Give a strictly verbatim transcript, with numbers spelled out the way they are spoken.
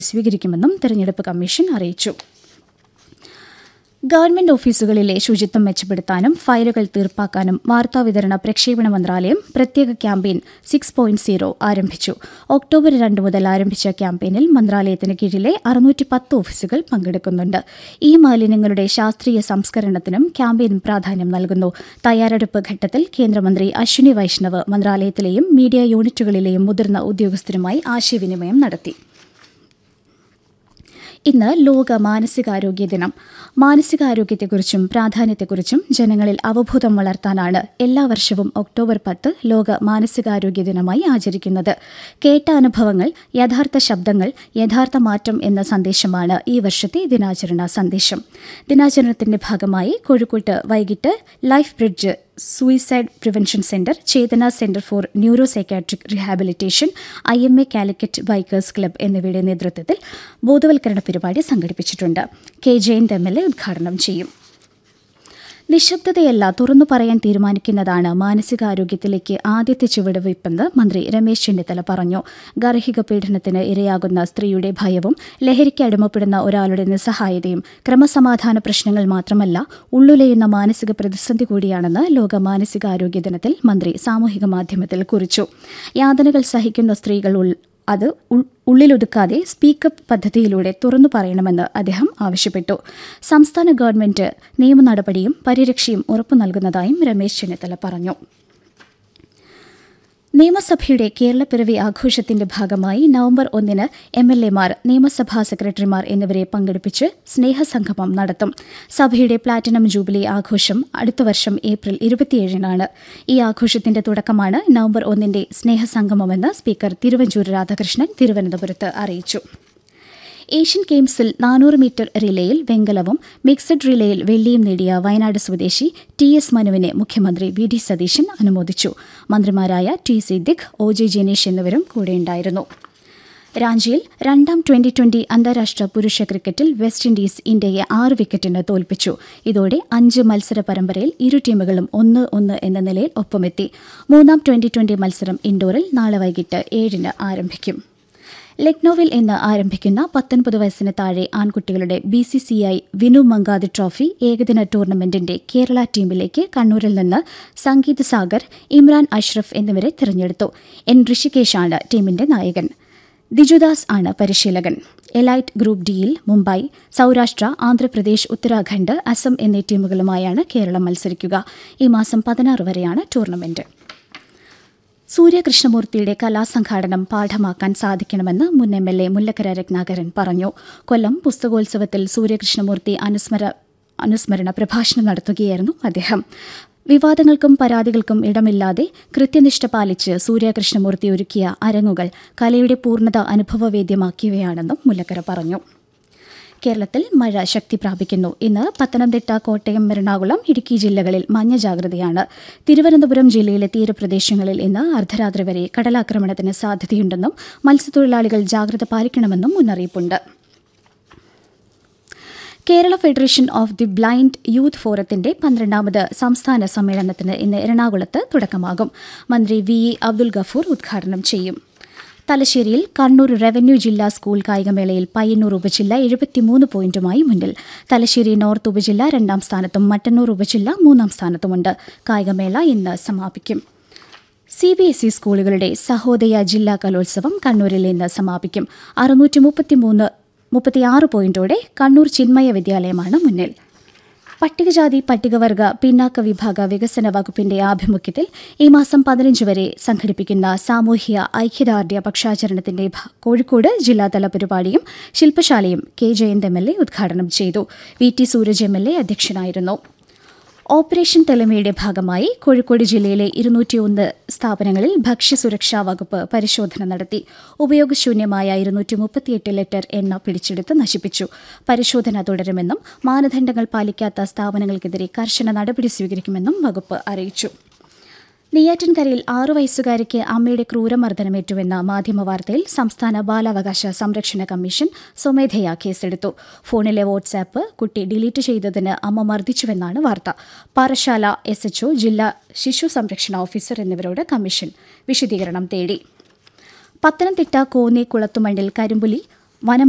സ്വീകരിക്കുമെന്നും തെരഞ്ഞെടുപ്പ് കമ്മീഷൻ അറിയിച്ചു. ഗവൺമെന്റ് ഓഫീസുകളിലെ ശുചിത്വം മെച്ചപ്പെടുത്താനും ഫയലുകൾ തീർപ്പാക്കാനും വാർത്താവിതരണ പ്രക്ഷേപണ മന്ത്രാലയം പ്രത്യേക ക്യാമ്പയിൻ സിക്സ് പോയിന്റ് സീറോ ആരംഭിച്ചു. ഒക്ടോബർ രണ്ട് മുതൽ ആരംഭിച്ച ക്യാമ്പയിനിൽ മന്ത്രാലയത്തിന് കീഴിലെ അറുന്നൂറ്റി പത്ത് ഓഫീസുകൾ പങ്കെടുക്കുന്നുണ്ട്. ഈ മാലിന്യങ്ങളുടെ ശാസ്ത്രീയ സംസ്കരണത്തിനും ക്യാമ്പയിൻ പ്രാധാന്യം നൽകുന്നു. തയ്യാറെടുപ്പ് ഘട്ടത്തിൽ കേന്ദ്രമന്ത്രി അശ്വിനി വൈഷ്ണവ് മന്ത്രാലയത്തിലെയും മീഡിയ യൂണിറ്റുകളിലെയും മുതിർന്ന ഉദ്യോഗസ്ഥരുമായി ആശയവിനിമയം നടത്തി. ഇന്ന് ലോക മാനസികാരോഗ്യ ദിനം. മാനസികാരോഗ്യത്തെക്കുറിച്ചും പ്രാധാന്യത്തെക്കുറിച്ചും ജനങ്ങളിൽ അവബോധം വളർത്താനാണ് എല്ലാ വർഷവും ഒക്ടോബർ പത്ത് ലോക മാനസികാരോഗ്യ ദിനമായി ആചരിക്കുന്നത്. കേട്ട അനുഭവങ്ങൾ, യഥാർത്ഥ ശബ്ദങ്ങൾ, യഥാർത്ഥ മാറ്റം എന്ന സന്ദേശമാണ് ഈ വർഷത്തെ ദിനാചരണ സന്ദേശം. ദിനാചരണത്തിന്റെ ഭാഗമായി കോഴിക്കോട്ട് വൈകിട്ട് life bridge suicide prevention centre, Chetana centre for neuro psychiatric rehabilitation, I M A Calicut bikers club എന്നിവയുടെ നേതൃത്വത്തിൽ ബോധവൽക്കരണ പരിപാടി സംഘടിപ്പിച്ചിട്ടുണ്ട്. K Jayant M L A ഉദ്ഘാടനം ചെയ്യും. നിശബ്ദതയല്ല, തുറന്നു പറയാൻ തീരുമാനിക്കുന്നതാണ് മാനസികാരോഗ്യത്തിലേക്ക് ആദ്യത്തെ ചുവടുവയ്പ്പെന്ന് മന്ത്രി രമേശ് ചെന്നിത്തല പറഞ്ഞു. ഗാർഹിക പീഡനത്തിന് ഇരയാകുന്ന സ്ത്രീയുടെ ഭയവും ലഹരിക്ക് അടിമപ്പെടുന്ന ഒരാളുടെ നിസ്സഹായതയും ക്രമസമാധാന പ്രശ്നങ്ങൾ മാത്രമല്ല, ഉള്ളുലയുന്ന മാനസിക പ്രതിസന്ധി കൂടിയാണെന്ന് ലോക മാനസികാരോഗ്യ ദിനത്തിൽ മന്ത്രി സാമൂഹിക മാധ്യമത്തിൽ കുറിച്ചു. യാതനകൾ സഹിക്കുന്ന സ്ത്രീകൾ അത് ഉള്ളിലൊതുക്കാതെ സ്പീക്കപ്പ് പദ്ധതിയിലൂടെ തുറന്നു പറയണമെന്ന് അദ്ദേഹം ആവശ്യപ്പെട്ടു. സംസ്ഥാന ഗവൺമെന്റ് നിയമ നടപടിയും പരിരക്ഷയും ഉറപ്പു നൽകുന്നതായും രമേശ് ചെന്നിത്തല പറഞ്ഞു. നിയമസഭയുടെ കേരളപ്പിറവി ആഘോഷത്തിന്റെ ഭാഗമായി നവംബർ ഒന്നിന് എം എൽ എമാർ, നിയമസഭാ സെക്രട്ടറിമാർ എന്നിവരെ പങ്കെടുപ്പിച്ച് സ്നേഹസംഗമം നടത്തും. സഭയുടെ പ്ലാറ്റിനം ജൂബിലി ആഘോഷം അടുത്ത വർഷം ഏപ്രിൽ ഇരുപത്തിയേഴിനാണ്. ഈ ആഘോഷത്തിന്റെ തുടക്കമാണ് നവംബർ ഒന്നിന്റെ സ്നേഹസംഗമമെന്ന് സ്പീക്കർ തിരുവഞ്ചൂർ രാധാകൃഷ്ണൻ തിരുവനന്തപുരത്ത് അറിയിച്ചു. ഏഷ്യൻ ഗെയിംസിൽ നാനൂറ് മീറ്റർ റിലേയിൽ വെങ്കലവും മിക്സഡ് റിലേയിൽ വെള്ളിയും നേടിയ വയനാട് സ്വദേശി ടി എസ് മനുവിനെ മുഖ്യമന്ത്രി വി ഡി സതീശൻ അനുമോദിച്ചു. മന്ത്രിമാരായ T Siddique, O J Janeesh എന്നിവരും കൂടെയുണ്ടായിരുന്നു. രാഞ്ചിയിൽ രണ്ടാം ട്വന്റി ട്വന്റി അന്താരാഷ്ട്ര പുരുഷ ക്രിക്കറ്റിൽ വെസ്റ്റ് ഇൻഡീസ് ഇന്ത്യയെ ആറ് വിക്കറ്റിന് തോൽപ്പിച്ചു. ഇതോടെ അഞ്ച് മത്സര പരമ്പരയിൽ ഇരു ടീമുകളും ഒന്ന് ഒന്ന് എന്ന നിലയിൽ ഒപ്പമെത്തി. മൂന്നാം ട്വന്റി ട്വന്റി മത്സരം ഇൻഡോറിൽ നാളെ വൈകിട്ട് ഏഴിന് ആരംഭിക്കും. ലക്നൌവിൽ ഇന്ന് ആരംഭിക്കുന്ന പത്തൊൻപത് വയസ്സിന് താഴെ ആൺകുട്ടികളുടെ B C C I Vinu Mankad trophy ഏകദിന ടൂർണമെന്റിന്റെ കേരള ടീമിലേക്ക് കണ്ണൂരിൽ നിന്ന് സംഗീത് സാഗർ, ഇമ്രാൻ അഷ്റഫ് എന്നിവരെ തിരഞ്ഞെടുത്തു. എൻ ഋഷികേശാണ് ടീമിന്റെ നായകൻ. ദിജുദാസ് ആണ് പരിശീലകൻ. എലൈറ്റ് ഗ്രൂപ്പ് ഡിയിൽ മുംബൈ, സൌരാഷ്ട്ര, ആന്ധ്രാപ്രദേശ്, ഉത്തരാഖണ്ഡ്, അസം എന്നീ ടീമുകളുമായാണ് കേരളം മത്സരിക്കുക. ഈ മാസം പതിനാറ് വരെയാണ് ടൂർണമെന്റ്. സൂര്യകൃഷ്ണമൂർത്തിയുടെ കലാസംഘാടനം പാഠമാക്കാൻ സാധിക്കണമെന്ന് മുൻ M L A Mullakkara Ratnakaran പറഞ്ഞു. കൊല്ലം പുസ്തകോത്സവത്തിൽ സൂര്യകൃഷ്ണമൂർത്തി അനുസ്മര അനുസ്മരണ പ്രഭാഷണം നടത്തുകയായിരുന്നു അദ്ദേഹം. വിവാദങ്ങൾക്കും പരാതികൾക്കും ഇടമില്ലാതെ കൃത്യനിഷ്ഠ പാലിച്ച് സൂര്യകൃഷ്ണമൂർത്തി ഒരുക്കിയ അരങ്ങുകൾ കലയുടെ പൂർണ്ണത അനുഭവവേദ്യമാക്കിയവയാണെന്നും മുല്ലക്കര പറഞ്ഞു. കേരളത്തിൽ മഴ ശക്തി പ്രാപിക്കുന്നു. ഇന്ന് പത്തനംതിട്ട, കോട്ടയം, എറണാകുളം, ഇടുക്കി ജില്ലകളിൽ മഞ്ഞ ജാഗ്രതയാണ്. തിരുവനന്തപുരം ജില്ലയിലെ തീരപ്രദേശങ്ങളിൽ ഇന്ന് അർദ്ധരാത്രി വരെ കടലാക്രമണത്തിന് സാധ്യതയുണ്ടെന്നും മത്സ്യത്തൊഴിലാളികൾ ജാഗ്രത പാലിക്കണമെന്നും മുന്നറിയിപ്പുണ്ട്. Kerala federation of the blind youth ഫോറത്തിന്റെ പന്ത്രണ്ടാമത് സംസ്ഥാന സമ്മേളനത്തിന് ഇന്ന് എറണാകുളത്ത് തുടക്കമാകും. മന്ത്രി വി ഇ അബ്ദുൽ ഗഫൂർ ഉദ്ഘാടനം ചെയ്യും. തലശ്ശേരിയിൽ കണ്ണൂർ റവന്യൂ ജില്ലാ സ്കൂൾ കായികമേളയിൽ പയ്യന്നൂർ ഉപജില്ല എഴുപത്തിമൂന്ന് പോയിന്റുമായി മുന്നിൽ. തലശ്ശേരി നോർത്ത് ഉപജില്ല രണ്ടാം സ്ഥാനത്തും മട്ടന്നൂർ ഉപജില്ല മൂന്നാം സ്ഥാനത്തുമുണ്ട്. കായികമേള ഇന്ന് സമാപിക്കും. സി ബി എസ് ഇ സ്കൂളുകളുടെ സഹോദയ ജില്ലാ കലോത്സവം കണ്ണൂരിൽ ഇന്ന് സമാപിക്കും. അറുന്നൂറ്റി മുപ്പത്തിമൂന്ന് മുപ്പത്തിയാറ് പോയിന്റോടെ കണ്ണൂർ ചിന്മയ വിദ്യാലയമാണ് മുന്നിൽ. പട്ടികജാതി പട്ടികവർഗ പിന്നാക്ക വിഭാഗ വികസന വകുപ്പിന്റെ ആഭിമുഖ്യത്തിൽ ഈ മാസം പതിനഞ്ച് വരെ സംഘടിപ്പിക്കുന്ന സാമൂഹ്യ ഐക്യദാർഢ്യ പക്ഷാചരണത്തിന്റെ കോഴിക്കോട് ജില്ലാതല പരിപാടിയും ശില്പശാലയും K Jayant M L A ഉദ്ഘാടനം ചെയ്തു. V T Sooraj M L A അധ്യക്ഷനായിരുന്നു. ഓപ്പറേഷൻ തെളിമയുടെ ഭാഗമായി കോഴിക്കോട് ജില്ലയിലെ ഇരുന്നൂറ്റിയൊന്ന് സ്ഥാപനങ്ങളിൽ ഭക്ഷ്യസുരക്ഷാ വകുപ്പ് പരിശോധന നടത്തി. ഉപയോഗശൂന്യമായ ഇരുന്നൂറ്റി മുപ്പത്തിയെട്ട് ലിറ്റർ എണ്ണ പിടിച്ചെടുത്ത് നശിപ്പിച്ചു. പരിശോധന തുടരുമെന്നും മാനദണ്ഡങ്ങൾ പാലിക്കാത്ത സ്ഥാപനങ്ങൾക്കെതിരെ കർശന നടപടി സ്വീകരിക്കുമെന്നും വകുപ്പ് അറിയിച്ചു. നെയ്യാറ്റിൻകരയിൽ ആറു വയസ്സുകാരിക്ക് അമ്മയുടെ ക്രൂരമർദ്ദനമേറ്റുവെന്ന മാധ്യമവാർത്തയിൽ സംസ്ഥാന ബാലാവകാശ സംരക്ഷണ കമ്മീഷൻ സ്വമേധയാ കേസെടുത്തു. ഫോണിലെ വാട്സാപ്പ് കുട്ടി ഡിലീറ്റ് ചെയ്തതിന് അമ്മ മർദ്ദിച്ചുവെന്നാണ് വാർത്ത. പാറശാല എസ് എച്ച്ഒ, ജില്ലാ ശിശു സംരക്ഷണ ഓഫീസർ എന്നിവരോട് കമ്മീഷൻ വിശദീകരണം തേടി. പത്തനംതിട്ട കോന്നി കുളത്തുമണ്ണിൽ കരിമ്പുലി വനം